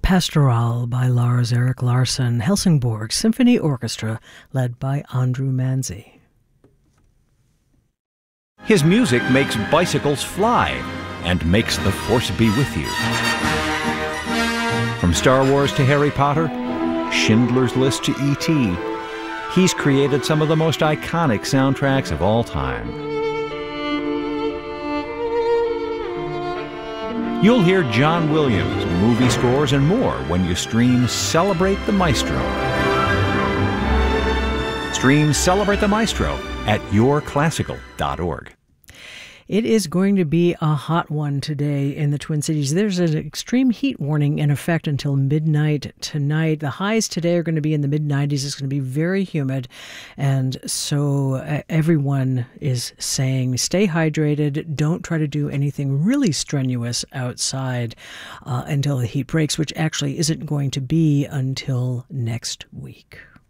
Pastoral by Lars-Erik Larsson, Helsingborg Symphony Orchestra, led by Andrew Manzi. His music makes bicycles fly and makes the Force be with you. From Star Wars to Harry Potter, Schindler's List to E.T., he's created some of the most iconic soundtracks of all time. You'll hear John Williams, movie scores, and more when you stream Celebrate the Maestro. Stream Celebrate the Maestro at yourclassical.org. It is going to be a hot one today in the Twin Cities. There's an extreme heat warning in effect until midnight tonight. The highs today are going to be in the mid-90s. It's going to be very humid. And so everyone is saying stay hydrated. Don't try to do anything really strenuous outside until the heat breaks, which actually isn't going to be until next week.